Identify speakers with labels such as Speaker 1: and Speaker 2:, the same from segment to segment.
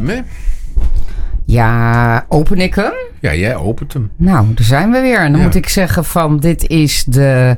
Speaker 1: hem, hè?
Speaker 2: Ja, open ik hem?
Speaker 1: Ja, jij opent hem.
Speaker 2: Nou, daar zijn we weer. En dan moet ik zeggen van, dit is het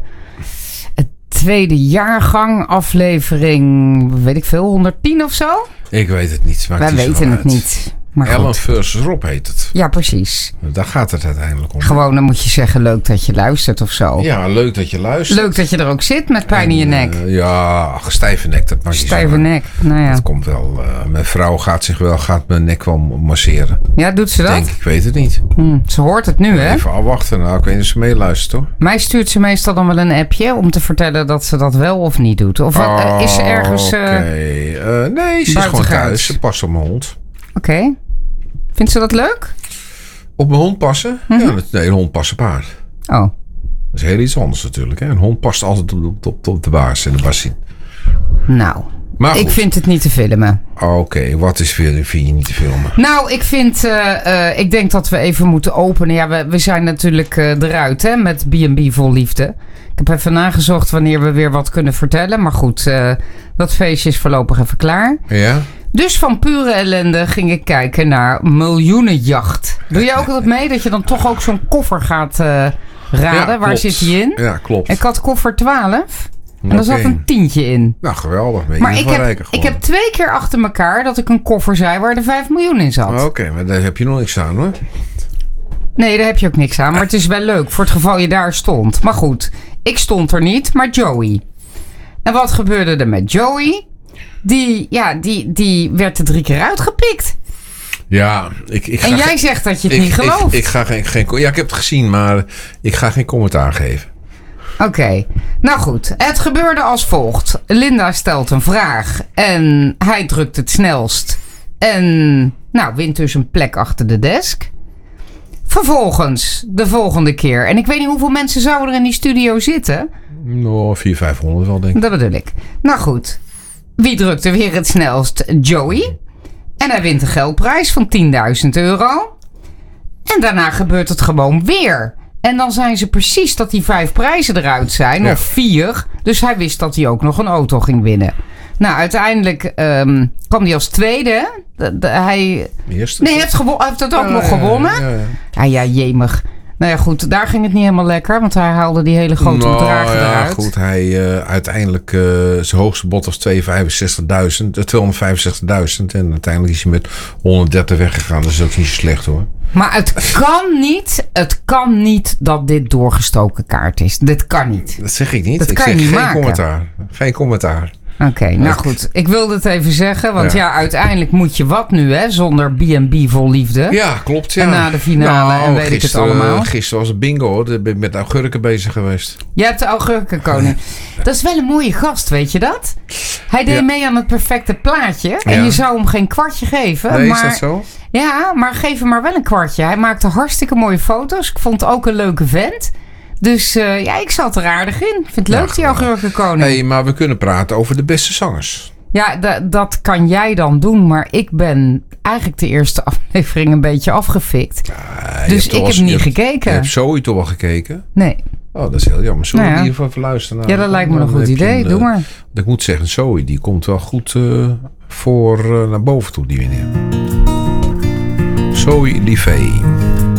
Speaker 2: tweede jaargang aflevering, weet ik veel, 110 of zo?
Speaker 1: Ik weet het niet.
Speaker 2: Wij weten het niet. Maar
Speaker 1: Ellen
Speaker 2: goed.
Speaker 1: versus Rob heet het.
Speaker 2: Ja, precies.
Speaker 1: Daar gaat het uiteindelijk om.
Speaker 2: Gewoon, dan moet je zeggen, leuk dat je luistert of zo.
Speaker 1: Ja, leuk dat je luistert.
Speaker 2: Leuk dat je er ook zit met pijn in je nek.
Speaker 1: Stijve nek. Dat maakt
Speaker 2: Stijve nek, nou ja.
Speaker 1: Dat komt wel. Mijn vrouw gaat mijn nek wel masseren.
Speaker 2: Ja, doet ze dat?
Speaker 1: Ik weet het niet.
Speaker 2: Ze hoort het nu, hè?
Speaker 1: Even afwachten. Nou, ik weet niet of ze meeluistert, hoor.
Speaker 2: Mij stuurt ze meestal dan wel een appje om te vertellen dat ze dat wel of niet doet. Of is ze ergens
Speaker 1: nee, ze is gewoon thuis. Ze past op mijn hond.
Speaker 2: Oké. Vindt ze dat leuk?
Speaker 1: Op mijn hond passen? Ja, een hond past op haar.
Speaker 2: Oh.
Speaker 1: Dat is heel iets anders natuurlijk. Hè? Een hond past altijd op de baas en de bassie.
Speaker 2: Nou,
Speaker 1: maar
Speaker 2: ik vind het niet te filmen.
Speaker 1: Oké, wat vind je niet te filmen?
Speaker 2: Nou, ik denk dat we even moeten openen. Ja, we zijn natuurlijk eruit, hè, met B&B Vol Liefde. Ik heb even nagezocht wanneer we weer wat kunnen vertellen. Maar goed, dat feestje is voorlopig even klaar.
Speaker 1: Ja?
Speaker 2: Dus van pure ellende ging ik kijken naar Miljoenenjacht. Doe je ook altijd mee dat je dan toch ook zo'n koffer gaat raden?
Speaker 1: Ja,
Speaker 2: waar zit die in?
Speaker 1: Ja, klopt.
Speaker 2: Ik had koffer 12 en daar zat een tientje in.
Speaker 1: Nou, geweldig.
Speaker 2: Maar ik heb 2 keer achter elkaar dat ik een koffer zei waar er 5 miljoen in zat.
Speaker 1: Oké, maar daar heb je nog niks aan, hoor.
Speaker 2: Nee, daar heb je ook niks aan. Maar het is wel leuk voor het geval je daar stond. Maar goed, ik stond er niet, maar Joey. En wat gebeurde er met Joey? Die werd er 3 keer uitgepikt.
Speaker 1: Ja,
Speaker 2: en jij zegt dat je het niet gelooft.
Speaker 1: Ik ga geen. Ja, ik heb het gezien, maar ik ga geen commentaar geven.
Speaker 2: Oké. Nou goed, het gebeurde als volgt. Linda stelt een vraag en hij drukt het snelst. En wint dus een plek achter de desk. Vervolgens, de volgende keer. En ik weet niet hoeveel mensen zouden er in die studio zitten.
Speaker 1: Nou, 400-500 wel, denk ik.
Speaker 2: Dat bedoel ik. Nou goed. Wie drukt er weer het snelst? Joey. En hij wint een geldprijs van €10.000. En daarna gebeurt het gewoon weer. En dan zijn ze precies dat die 5 prijzen eruit zijn. Ja. Of 4. Dus hij wist dat hij ook nog een auto ging winnen. Nou, uiteindelijk kwam hij als tweede. Hij heeft het ook nog gewonnen. Ja, jemig. Nou ja, goed, daar ging het niet helemaal lekker. Want hij haalde die hele grote bedragen eruit.
Speaker 1: Goed, hij uiteindelijk zijn hoogste bod was 265.000. En uiteindelijk is hij met 130 weggegaan. Dat is ook niet zo slecht, hoor.
Speaker 2: Maar het kan niet dat dit doorgestoken kaart is. Dit kan niet.
Speaker 1: Dat zeg ik niet.
Speaker 2: Dat kan je niet
Speaker 1: maken. Geen commentaar.
Speaker 2: Oké, nou goed. Ik wilde het even zeggen. Want uiteindelijk moet je wat nu, hè? Zonder B&B Vol Liefde.
Speaker 1: Ja, klopt. Ja.
Speaker 2: En na de finale en weet ik het allemaal.
Speaker 1: Gisteren was het bingo, hoor. Ik ben met augurken bezig geweest.
Speaker 2: Jij hebt de augurkenkoning. Dat is wel een mooie gast, weet je dat? Hij deed mee aan het perfecte plaatje. En je zou hem geen kwartje geven.
Speaker 1: Nee,
Speaker 2: maar,
Speaker 1: is dat zo?
Speaker 2: Ja, maar geef hem maar wel een kwartje. Hij maakte hartstikke mooie foto's. Ik vond het ook een leuke vent. Dus ik zat er aardig in. Ik vind het leuk, die augurkenkoning.
Speaker 1: Nee, maar we kunnen praten over de beste zangers.
Speaker 2: Ja, dat kan jij dan doen. Maar ik ben eigenlijk de eerste aflevering een beetje afgefikt. Dus ik heb niet gekeken.
Speaker 1: Je hebt Zoe toch wel gekeken?
Speaker 2: Nee.
Speaker 1: Oh, dat is heel jammer. Zullen we in ieder geval even luisteren?
Speaker 2: Ja, dat lijkt me een goed idee. Doe maar.
Speaker 1: Ik moet zeggen, Zoe, die komt wel goed naar boven toe, die meneer. Zoe Liefhey.